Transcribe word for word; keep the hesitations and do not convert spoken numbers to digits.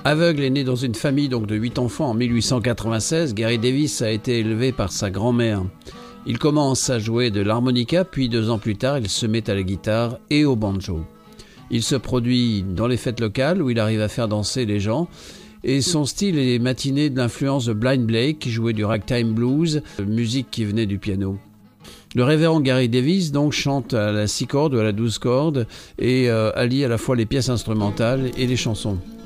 Aveugle et né dans une famille donc de huit enfants en mille huit cent quatre-vingt-seize, Gary Davis a été élevé par sa grand-mère. Il commence à jouer de l'harmonica, puis deux ans plus tard, il se met à la guitare et au banjo. Il se produit dans les fêtes locales où il arrive à faire danser les gens. Et son style est matiné de l'influence de Blind Blake qui jouait du ragtime blues, musique qui venait du piano. Le révérend Gary Davis donc chante à la six cordes ou à la douze cordes et euh, allie à la fois les pièces instrumentales et les chansons.